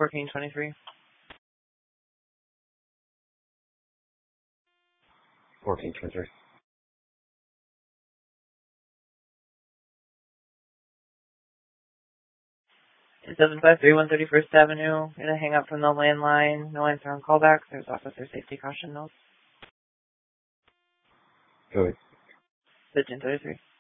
1423. 1423. 2753 131st Avenue. Gonna hang up from the landline. No answer on callbacks. There's officer safety caution notes. Go ahead. 1533.